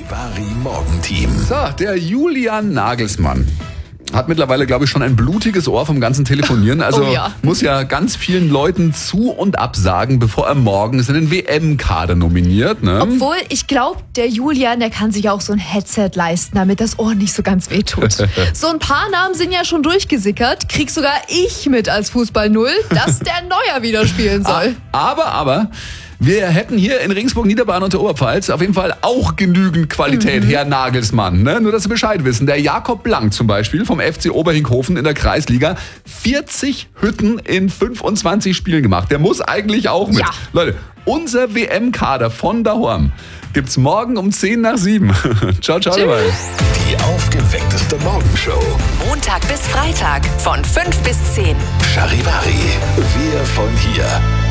Charivari Morgenteam. So, der Julian Nagelsmann hat mittlerweile, glaube ich, schon ein blutiges Ohr vom ganzen Telefonieren. Also muss ja ganz vielen Leuten zu- und absagen, bevor er morgens in den WM-Kader nominiert. Ne? Obwohl, ich glaube, der Julian, der kann sich auch so ein Headset leisten, damit das Ohr nicht so ganz wehtut. So ein paar Namen sind ja schon durchgesickert. Krieg sogar ich mit als Fußball-Null, dass der Neuer wieder spielen soll. Aber wir hätten hier in Regensburg, Niederbayern und der Oberpfalz auf jeden Fall auch genügend Qualität, Herr Nagelsmann. Ne? Nur, dass Sie Bescheid wissen. Der Jakob Blank zum Beispiel vom FC Oberhinkhofen in der Kreisliga. 40 Hütten in 25 Spielen gemacht. Der muss eigentlich auch mit. Ja. Leute, unser WM-Kader von daheim gibt's morgen um 6:50. Ciao, ciao dabei. Die aufgeweckteste Morgenshow. Montag bis Freitag von 5 bis 10. Charivari, wir von hier.